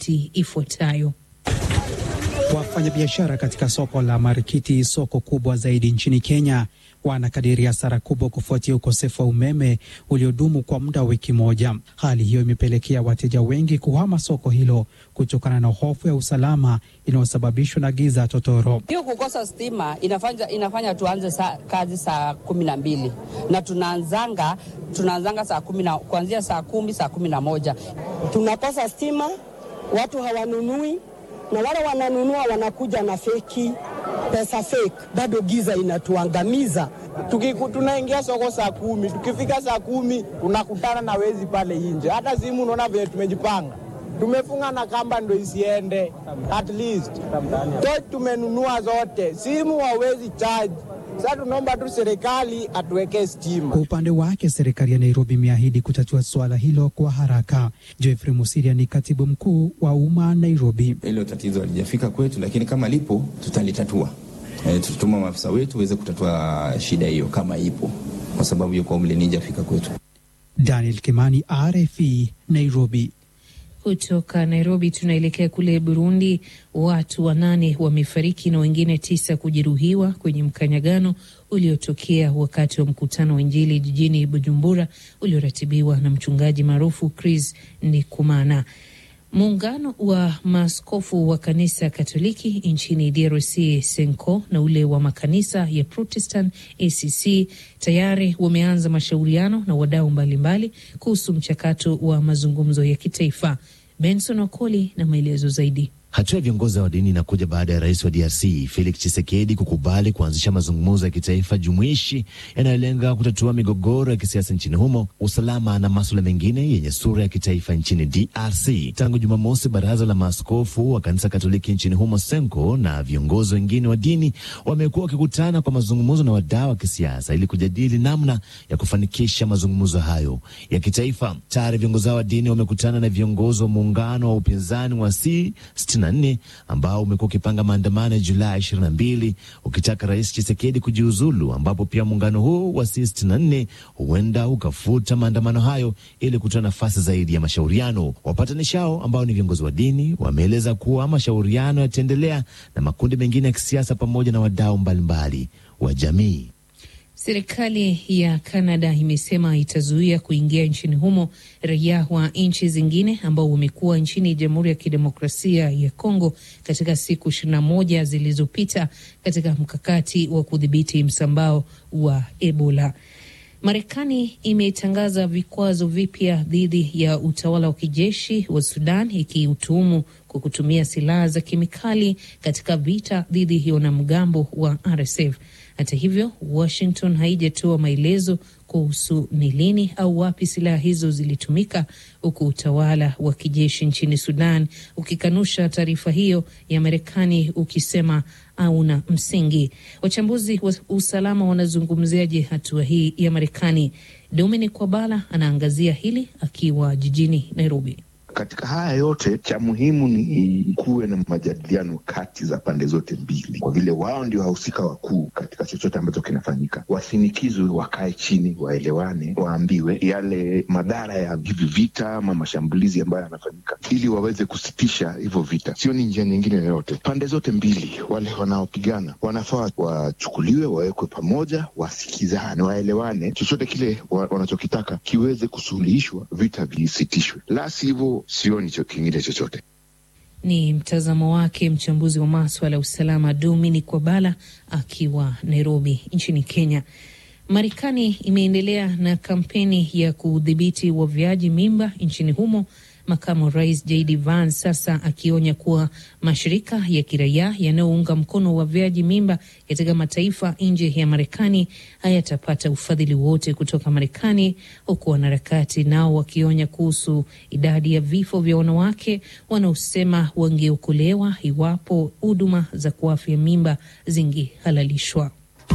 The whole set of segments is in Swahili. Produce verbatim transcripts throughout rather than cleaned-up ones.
ripoti ifuatayo. Wafanyabiashara katika soko la Marikiti, soko kubwa zaidi nchini Kenya, wanakadiria hasara kubwa kufuatia ukosefu wa umeme uliodumu kwa muda wa wiki moja. Hali hiyo imepelekea wateja wengi kuhama soko hilo kutokana na hofu ya usalama inayosababishwa na giza totoro. Hiyo kukosa stima inafanya inafanya tuanze sa, kazi saa kumi na mbili na tunaanzanga tunaanzanga saa kumi na kuanzia saa kumi saa kumi na moja. Tunakosa stima, watu hawanunui, na wale wananunua wanakuja na feki pesa fake, bado giza inatuangamiza. Tukiku tunaingia soko saa kumi, tukifika saa kumi tunakutana na wezi pale nje. Hata simu unaona vile tumejipanga, tumefunga na kamba ndo isiende. At least tochi tumenunua zote, simu hawezi charge. Sasa tunaomba tu serikali atuweke stima. Kwa upande wake, serikali ya Nairobi imeahidi kutatua swala hilo kwa haraka. Jeffrey Musiria ni katibu mkuu wa umma Nairobi. Hilo tatizo halijafika kwetu, lakini kama lipo tutalitatua. E, tututuma maafisa wetu waweze kutatua shida hiyo kama ipo, kwa sababu hiyo kwa umle nijafika kwetu. Daniel Kimani, R F E, Nairobi. Kutoka Nairobi tunaelekea kule Burundi. Watu wanane wamefariki na wengine tisa kujeruhiwa kwenye mkanyagano uliotokea wakati wa mkutano wa Injili jijini Bujumbura ulioratibiwa na mchungaji maarufu Chris Ndikumana. Muungano wa maaskofu wa kanisa Katoliki nchini D R C Senko na ule wa makanisa ya Protestant A C C tayari wameanza mashauriano na wadau mbalimbali kuhusu mchakato wa mazungumzo ya kitaifa. Benson Wakoli na maelezo zaidi. Hatua ya viongozi wa dini inakuja baada ya rais wa D R C Felix Tshisekedi kukubali kuanzisha mazungumzo ya kitaifa jumuishi yanayolenga kutatua migogoro ya kisiasa nchini humo, usalama na masuala mengine yenye sura ya kitaifa nchini D R C. Tangu Jumamosi, baraza la maaskofu wa kanisa Katoliki nchini humo Senko na viongozi wengine wa dini wamekuwa wakikutana kwa mazungumzo na wadau wa kisiasa ili kujadili namna ya kufanikisha mazungumzo hayo ya kitaifa. Tayari viongozi wa dini wamekutana na viongozi wa muungano wa upinzani wa C sitini na nne ambao umekuwa ukipanga maandamano ya Julai ishirini na mbili ukitaka rais Tshisekedi kujiuzulu, ambapo pia muungano huu wa C sitini na nne huenda ukafuta maandamano hayo ili kutoa nafasi zaidi ya mashauriano. Wapatanishi hao ambao ni viongozi wa dini wameeleza kuwa mashauriano yataendelea na makundi mengine ya kisiasa pamoja na wadau mbalimbali wa jamii. Serikali ya Canada imesema itazuia kuingia nchini humo raia wa nchi zingine ambao wamekuwa nchini Jamhuri ya Kidemokrasia ya Kongo katika siku ishirini na moja zilizopita katika mkakati wa kudhibiti msambao wa Ebola. Marekani imetangaza vikwazo vipya dhidi ya utawala wa kijeshi wa Sudan, ikiutuhumu kwa kutumia silaha za kemikali katika vita dhidi ya wanamgambo wa R S F. Hata hivyo, Washington haijatoa maelezo kuhusu ni lini au wapi silaha hizo zilitumika, huku utawala wa kijeshi nchini Sudan ukikanusha taarifa hiyo ya Marekani ukisema hauna msingi. Wachambuzi wa usalama wanazungumziaje hatua hii ya Marekani? Dominic Wabala anaangazia hili akiwa jijini Nairobi. Katika haya yote, cha muhimu ni kuwe na majadiliano kati za pande zote mbili, kwa vile wao ndio wahusika wakuu katika chochote ambacho kinafanyika. Wasinikizwe, wakae chini, waelewane, waambiwe yale madhara ya hivi vita ama mashambulizi ambayo yanafanyika, ili waweze kusitisha hivyo vita. Sio ni njia nyingine yoyote. Pande zote mbili, wale wanaopigana wanafaa wachukuliwe, wawekwe pamoja, wasikizane, waelewane, chochote kile wanachokitaka kiweze kusuluhishwa, vita visitishwe. La sivyo sioni cho kingine chochote. Ni mtazamo wake mchambuzi wa masuala ya usalama Dominic Wabala akiwa Nairobi nchini Kenya. Marekani imeendelea na kampeni ya kudhibiti uavyaji mimba nchini humo, makamu rais J D Vance sasa akionya kuwa mashirika ya kiraia yanayounga mkono uavyaji mimba katika mataifa nje ya Marekani hayatapata ufadhili wote kutoka Marekani, huku wanaharakati nao wakionya kuhusu idadi ya vifo vya wanawake wanaosema wangeokolewa iwapo huduma za kuafya mimba zingehalalishwa.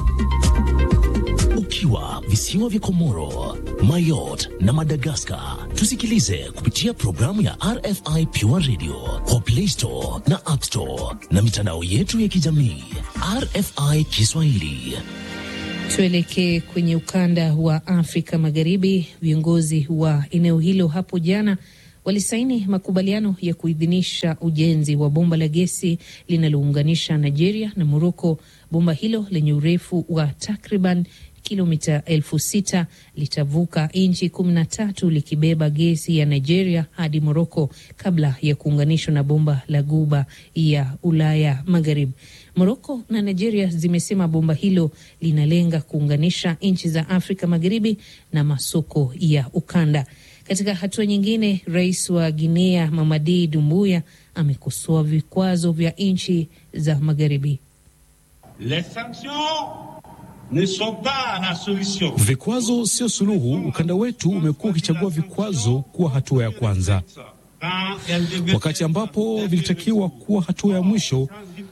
Ukiwa visiwa vya Komoro, Mayotte na Madagascar, tusikilize kupitia programu ya R F I Pure Radio kwa Play Store na App Store na mitandao yetu ya kijamii R F I Kiswahili. Tuelekee kwenye ukanda wa Afrika Magharibi. Viongozi wa eneo hilo hapo jana walisaini makubaliano ya kuidhinisha ujenzi wa bomba la gesi linalounganisha Nigeria na Morocco. Bomba hilo lenye urefu wa takriban kilomita elfu sita litavuka inchi kumi na tatu likibeba gesi ya Nigeria hadi Morocco kabla ya kuunganishwa na bomba la Guba ya Ulaya Magharibi. Morocco na Nigeria zimesema bomba hilo linalenga kuunganisha nchi za Afrika Magharibi na masoko ya ukanda. Katika hatua nyingine, rais wa Guinea Mamadi Doumbouya amekosoa vikwazo vya nchi za Magharibi. Les sanctions ne sont pas la solution. Vikwazo sio suluhu. Ukanda wetu umekuwa ukichagua vikwazo kuwa hatua ya kwanza, wakati ambapo vilitakiwa kuwa hatua ya mwisho.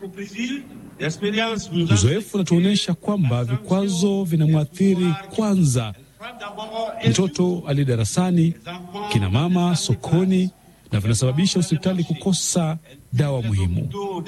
Uzoefu unatuonyesha kwamba vikwazo vinamwathiri kwanza mtoto ali darasani, kina mama sokoni, na vinasababisha hospitali kukosa dawa muhimu.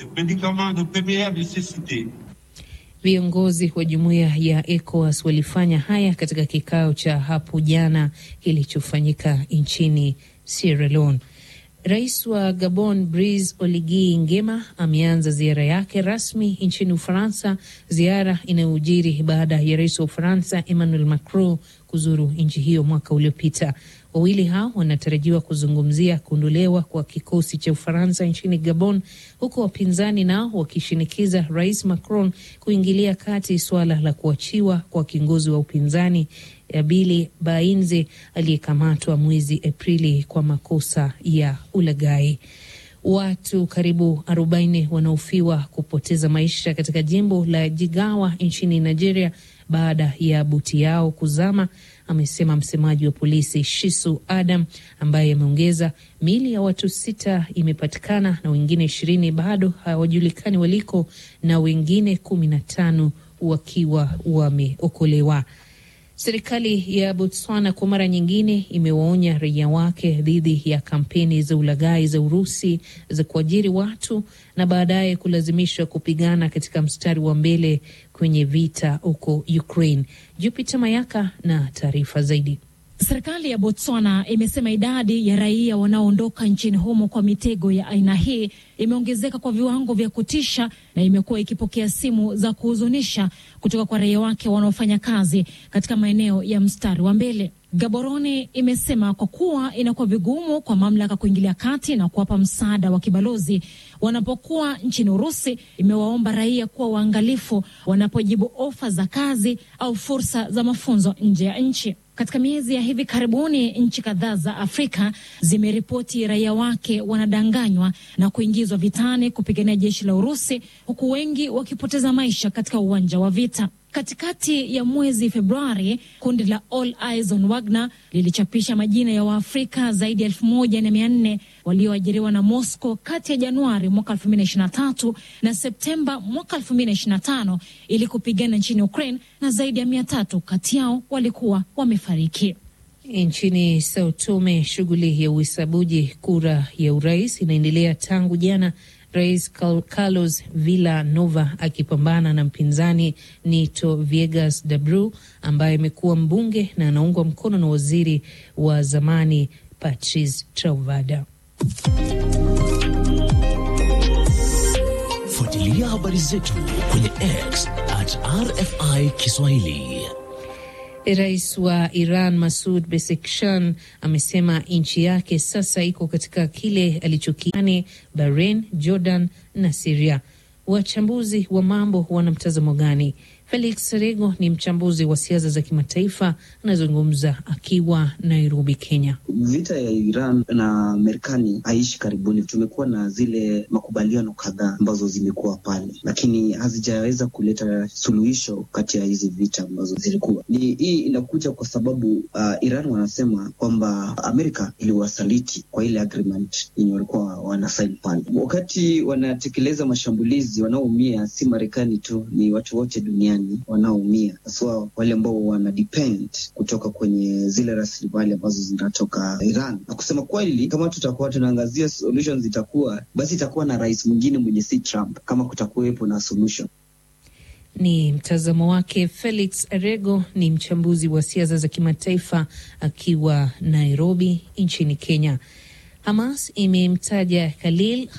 Viongozi wa jumuiya ya ECOWAS walifanya haya katika kikao cha hapo jana kilichofanyika nchini Sierra Leone. Rais wa Gabon Brice Oligui Nguema ameanza ziara yake rasmi nchini Ufaransa, ziara inayojiri baada ya rais wa Ufaransa Emmanuel Macron kuzuru nchi hiyo mwaka uliopita. Wawili hao wanatarajiwa kuzungumzia kuondolewa kwa kikosi cha Ufaransa nchini Gabon, huku wapinzani nao wakishinikiza Rais Macron kuingilia kati suala la kuachiwa kwa kiongozi wa upinzani Abili Bainze aliyekamatwa mwezi Aprili kwa makosa ya ulaghai. Watu karibu arobaini wanaofiwa kupoteza maisha katika jimbo la Jigawa nchini Nigeria baada ya boti yao kuzama, amesema msemaji wa polisi Shisu Adam, ambaye ameongeza miili ya watu sita imepatikana na wengine ishirini bado hawajulikani waliko na wengine kumi na tano wakiwa wameokolewa. Serikali ya Botswana kwa mara nyingine imewaonya raia wake dhidi ya kampeni za ulaghai za Urusi za kuajiri watu na baadaye kulazimishwa kupigana katika mstari wa mbele kwenye vita huko Ukraine. Jupiter Mayaka na taarifa zaidi. Serikali ya Botswana imesema idadi ya raia wanaoondoka nchini humo kwa mitego ya aina hii imeongezeka kwa viwango vya kutisha na imekuwa ikipokea simu za kuhuzunisha kutoka kwa raia wake wanaofanya kazi katika maeneo ya mstari wa mbele. Gaborone imesema kwa kuwa inakuwa vigumu kwa mamlaka kuingilia kati na kuwapa msaada wa kibalozi wanapokuwa nchini Urusi, imewaomba raia kuwa waangalifu wanapojibu ofa za kazi au fursa za mafunzo nje ya nchi. Katika miezi ya hivi karibuni, nchi kadhaa za Afrika zimeripoti raia wake wanadanganywa na kuingizwa vitani kupigania jeshi la Urusi, huku wengi wakipoteza maisha katika uwanja wa vita. Katikati ya mwezi Februari, kundi la All Eyes on Wagner lilichapisha majina ya Waafrika zaidi ya elfu moja na mia nne walioajiriwa na Moscow kati ya Januari mwaka elfu mbili na ishirini na tatu na Septemba mwaka elfu mbili na ishirini na tano ili kupigana nchini Ukraine, na zaidi ya mia tatu kati yao walikuwa wamefariki. Nchini Sao Tome, shughuli ya uhesabuji kura ya urais inaendelea tangu jana, Rais Carlos Villanova akipambana na mpinzani Nito Viegas Dabru ambaye amekuwa mbunge na anaungwa mkono na waziri wa zamani Patrice Trovoada. Fuatilia habari zetu kwenye X at R F I Kiswahili. Rais wa Iran Masoud Pezeshkian amesema nchi yake sasa iko katika kile alichokiani Bahrain, Jordan na Syria. Wachambuzi wa mambo wana mtazamo gani? Felix Serego ni mchambuzi wa siasa za kimataifa, anazungumza akiwa Nairobi, Kenya. Vita ya Iran na Marekani haishi karibuni. Tumekuwa na zile makubaliano kadhaa ambazo zimekuwa pale, lakini hazijaweza kuleta suluhisho kati ya hizi vita ambazo zilikuwa. Ni hii inakuja kwa sababu uh, Iran wanasema kwamba Amerika iliwasaliti kwa ile agreement yenye walikuwa wanasaini pale. Wakati wanatekeleza mashambulizi, wanaoumia si Marekani tu, ni watu wote duniani wanaoumia, hasa wale ambao wana depend kutoka kwenye zile rasilimali ambazo zinatoka Iran. Na kusema kweli, kama tutakuwa tunaangazia solutions, zitakuwa basi itakuwa na rais mwingine mwenye si Trump, kama kutakuwepo na solution. Ni mtazamo wake Felix Arego, ni mchambuzi wa siasa za kimataifa akiwa Nairobi nchini Kenya. Hamas imemtaja Khalil